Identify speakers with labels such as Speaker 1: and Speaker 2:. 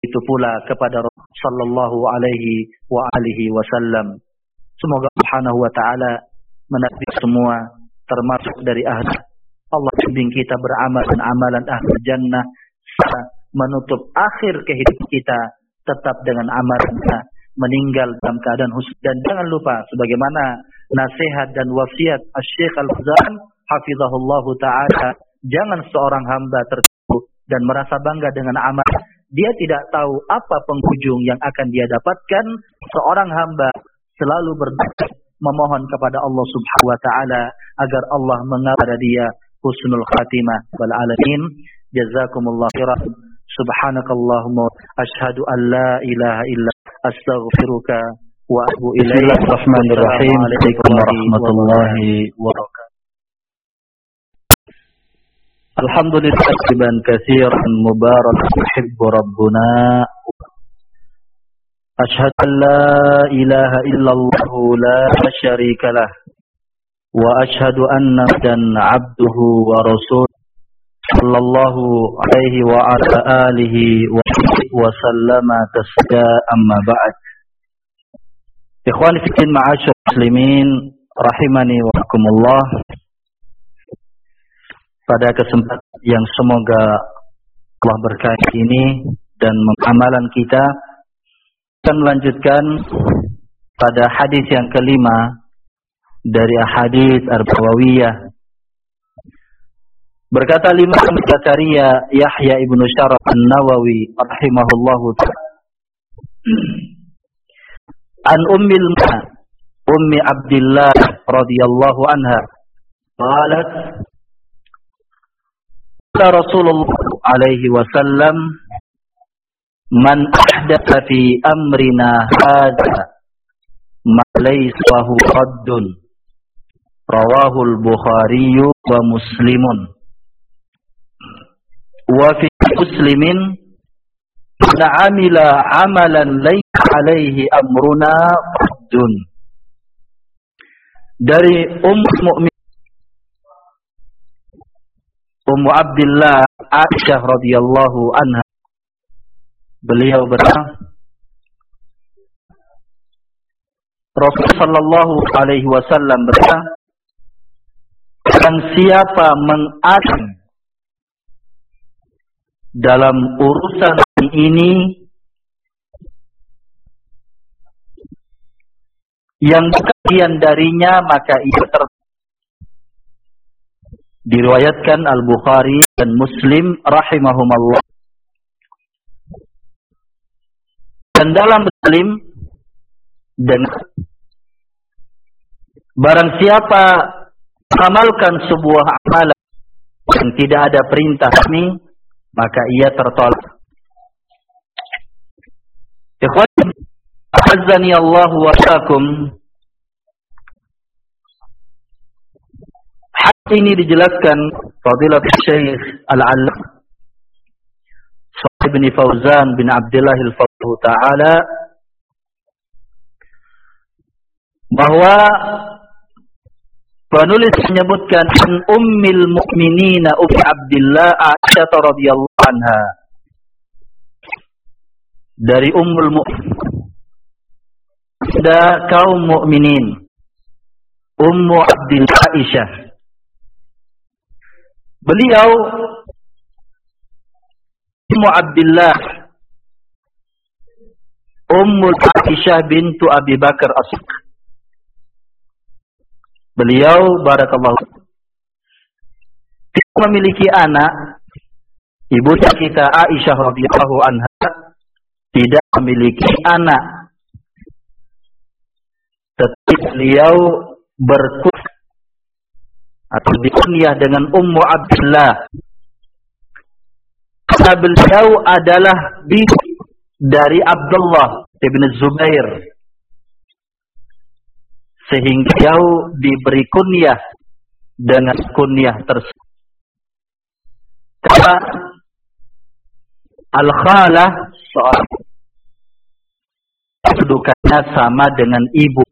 Speaker 1: itu pula kepada Rasul sallallahu alaihi wa alihi wasallam. Semoga Subhanahu wa taala menarik semua termasuk dari ahli Allah, bimbing kita beramal dan amalan ahli jannah, menutup akhir kehidupan kita tetap dengan amalan meninggal dalam keadaan husn. Dan jangan lupa sebagaimana nasihat dan wasiat Asy-Syaikh Al-Fauzan hafizahullahu taala, jangan seorang hamba tertipu dan merasa bangga dengan amal. Dia tidak tahu apa penghujung yang akan dia dapatkan. Seorang hamba selalu berdoa memohon kepada Allah Subhanahu wa taala agar Allah mengabari dia husnul khatimah wal alamin. Jazakumullahu khairan. Subhanakallahumma asyhadu an la ilaha illa astaghfiruka wa atubu ilaik.
Speaker 2: Bismillahirrahmanirrahim. Assalamualaikum warahmatullahi wabarakatuh. Alhamdulillah hamdan katsiran mubarakan yuhibbu rabbuna. Asyhadu an la ilaha illallah la syarika lah wa asyhadu anna muhammadan abduhu wa rasuluhu sallallahu alaihi wa ala alihi wa sallama taslima, amma ba'd. Ikhwani fi din, ma'asyar muslimin rahimani wa rahimakumullah. Pada kesempatan yang semoga Allah berkahi ini dan amalan kita, akan melanjutkan pada hadis yang kelima dari hadis Arbawiyah. Berkata Imam Zakaria Yahya ibnu Syaraf An-Nawawi rahimahullahu ta'ala, an ummi Abdillah radhiyallahu anha qalat Rasulullah alaihi wasallam, man ahdatha fi amrina hadza ma laysa hu raddun, rawahul Bukhari wa Muslimun. Wa fi Muslimin, man amila amalan laysa alaihi amruna raddun. Dari Ummu Abdillah Aisyah radhiyallahu anha, beliau berkata, Rasul sallallahu alaihi wasallam berkata, dan siapa mengacung dalam urusan ini yang bagian darinya, maka ia diriwayatkan Al-Bukhari dan Muslim rahimahumallah. Dan dalam Muslim, dan barang siapa mengamalkan sebuah amalan yang tidak ada perintah kami, maka ia tertolak. Ikhwan, azani Allah wa iyyakum. Hadis ini dijelaskan Fadilatul Syekh Al-Allamah Shalih bin Fauzan bin Abdullah Al-Fawzan taala, bahwa penulis menyebutkan an ummil mukminina Ummi Abdillah Aisyah radhiyallahu anha, dari ummul mukminin, ada kaum mukminin Ummu Abdillah Aisyah. Beliau Ummu Abdillah Ummul Aisyah bintu Abi Bakar As-Siddiq. Beliau barakallahu tidak memiliki anak. Ibu kita Aisyah radhiyallahu anha tidak memiliki anak, tetapi beliau atau dikunyah dengan Ummu Abdillah karena beliau adalah bibi dari Abdullah ibn Zubair, sehingga beliau diberi kunyah dengan kunyah tersebut. Karena al-khalah soal kedudukannya sama dengan ibu.